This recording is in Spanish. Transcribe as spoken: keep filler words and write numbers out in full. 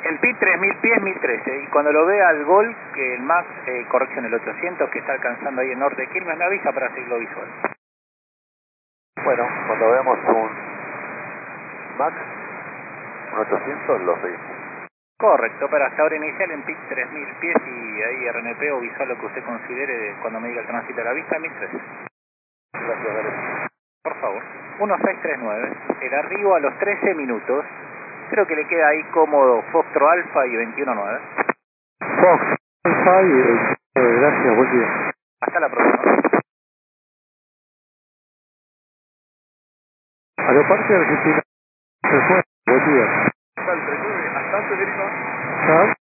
El P I tres mil pies, mil trece. Y cuando lo vea al gol, que el Max, eh, corrección el ochocientos, que está alcanzando ahí en norte de Quilmes, me avisa para seguirlo visual. Bueno, cuando veamos un Max, un ochocientos, lo seguimos. Correcto, para hasta ahora inicial en P I tres mil pies y ahí R N P o visual lo que usted considere de cuando me diga el tránsito a la vista, mil trece. Gracias, Dale. Por favor. uno seis tres nueve. El arribo a los trece minutos. Creo que le queda ahí cómodo Foxtrot Alfa y veintiuno nueve. Fox, Alfa y eh, gracias, buen día. Hasta la próxima. Aeroparque Argentina, se fue, buen día. Hasta el treinta y nueve, hasta antes de irnos. ¿Sabes?